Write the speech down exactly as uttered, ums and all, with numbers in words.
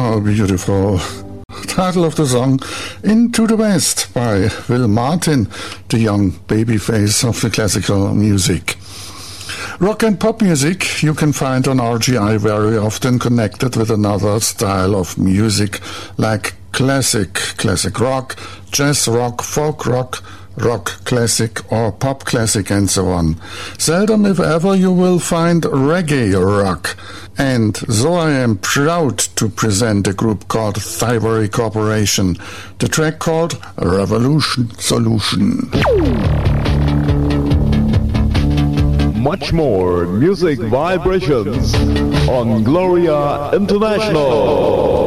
How beautiful. Title of the song, Into the West by Will Martin, the young babyface of the classical music. Rock and pop music you can find on R G I very often connected with another style of music like classic, classic rock, jazz rock, folk rock, rock classic or pop classic and so on. Seldom if ever you will find reggae rock. And so I am proud to present a group called Thievery Corporation, the track called Revolution Solution. Much more music vibrations on Gloria International.